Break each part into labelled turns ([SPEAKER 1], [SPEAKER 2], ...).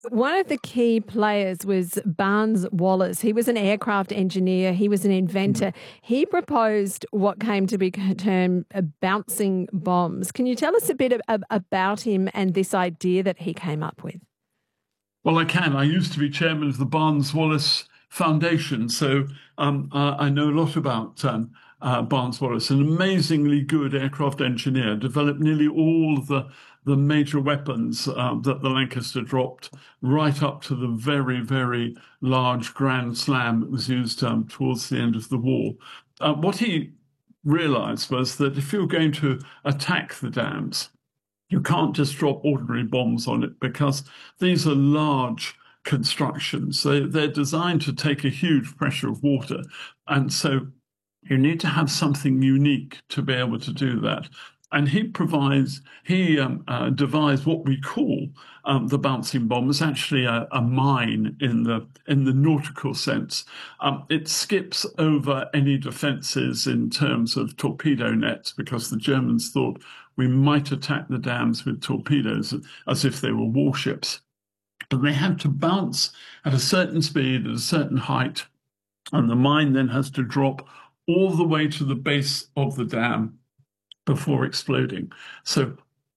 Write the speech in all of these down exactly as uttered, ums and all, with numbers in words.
[SPEAKER 1] One of the key players was Barnes Wallis. He was an aircraft engineer. He was an
[SPEAKER 2] Mm.
[SPEAKER 1] inventor. He proposed what came to be termed uh, bouncing bombs. Can you tell us a bit of, of- about him and this idea that he came up with?
[SPEAKER 2] Well, I can. I used to be chairman of the Barnes Wallis Foundation, so um, uh, I know a lot about um, uh, Barnes Wallis. An amazingly good aircraft engineer, developed nearly all of the the major weapons um, that the Lancaster dropped, right up to the very, very large Grand Slam that was used um, towards the end of the war. Uh, what he realized was that if you were going to attack the dams, you can't just drop ordinary bombs on it because these are large constructions. They, they're designed to take a huge pressure of water. And so you need to have something unique to be able to do that. And he provides, he um, uh, devised what we call um, the bouncing bomb. It's actually a, a mine in the in the nautical sense. Um, it skips over any defences in terms of torpedo nets because the Germans thought we might attack the dams with torpedoes as if they were warships. But they have to bounce at a certain speed, at a certain height, and the mine then has to drop all the way to the base of the dam before exploding. So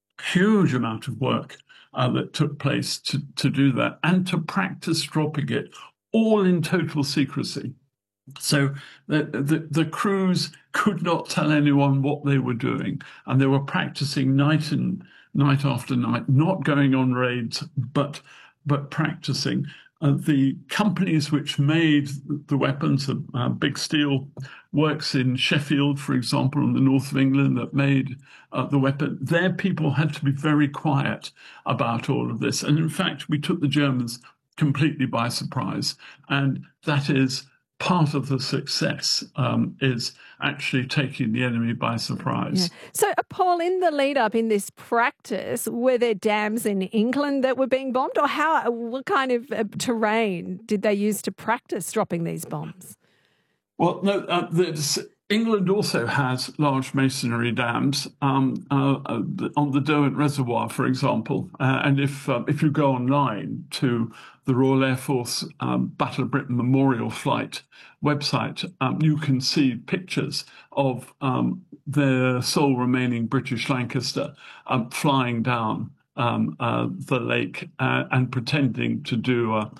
[SPEAKER 2] huge amount of work uh, that took place to, to do that and to practice dropping it all in total secrecy. So the, the, the crews could not tell anyone what they were doing, and they were practicing night and night after night, not going on raids, but but practicing. Uh, the companies which made the weapons, uh, Big Steel Works in Sheffield, for example, in the north of England, that made uh, the weapon, their people had to be very quiet about all of this. And in fact, we took the Germans completely by surprise. And that is part of the success um, is actually taking the enemy by surprise.
[SPEAKER 1] Yeah. So, uh, Paul, in the lead up in this practice, were there dams in England that were being bombed, or how? What kind of uh, terrain did they use to practice dropping these bombs?
[SPEAKER 2] Well, no, uh, the, England also has large masonry dams um, uh, uh, on the Derwent Reservoir, for example. Uh, and if uh, if you go online to the Royal Air Force um, Battle of Britain Memorial Flight website, um, you can see pictures of um, the sole remaining British Lancaster um, flying down um, uh, the lake uh, and pretending to do a,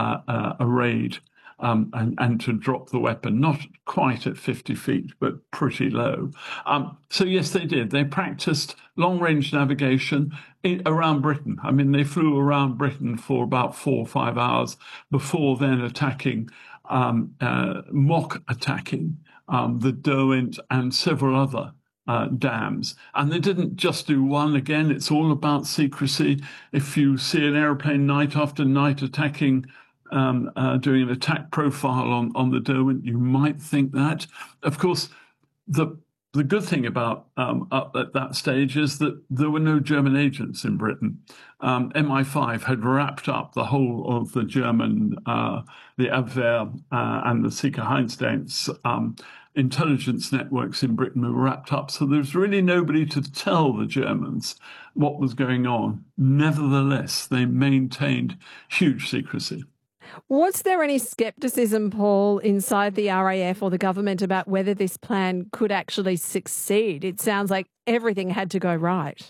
[SPEAKER 2] a, a raid. Um, and, and to drop the weapon, not quite at fifty feet, but pretty low. Um, so yes, they did. They practiced long-range navigation in, around Britain. I mean, they flew around Britain for about four or five hours before then attacking, um, uh, mock attacking um, the Derwent and several other Uh, dams. And they didn't just do one. Again, it's all about secrecy. If you see an airplane night after night attacking, um, uh, doing an attack profile on, on the Derwent, you might think that. Of course, the the good thing about um, up at that stage is that there were no German agents in Britain. Um, M I five had wrapped up the whole of the German, uh, the Abwehr uh, and the Sicherheitsdienst um, intelligence networks in Britain were wrapped up. So there's really nobody to tell the Germans what was going on. Nevertheless, they maintained huge secrecy.
[SPEAKER 1] Was there any scepticism, Paul, inside the R A F or the government about whether this plan could actually succeed? It sounds like everything had to go right.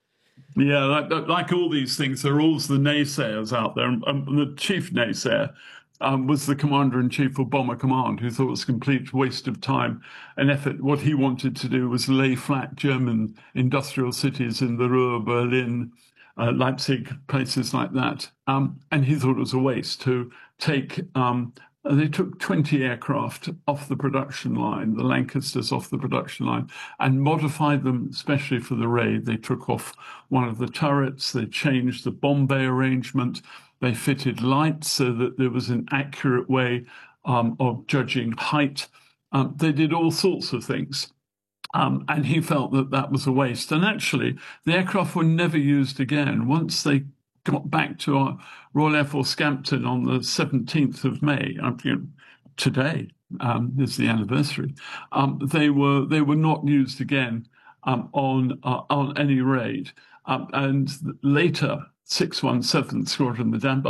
[SPEAKER 2] Yeah, like, like all these things, there are always the naysayers out there. Um, the chief naysayer um, was the commander-in-chief of Bomber Command, who thought it was a complete waste of time and effort. What he wanted to do was lay flat German industrial cities in the Ruhr, Berlin, uh, Leipzig, places like that. Um, and he thought it was a waste to take, um, they took twenty aircraft off the production line, the Lancasters off the production line, and modified them especially for the raid. They took off one of the turrets, they changed the bomb bay arrangement, they fitted lights so that there was an accurate way um, of judging height. Um, they did all sorts of things. Um, and he felt that that was a waste. And actually, the aircraft were never used again. Once they got back to our Royal Air Force Scampton on the seventeenth of May, I think today um, is the anniversary, um, they were they were not used again um, on uh, on any raid. Um, and later, six one seventh Squadron, the Danbury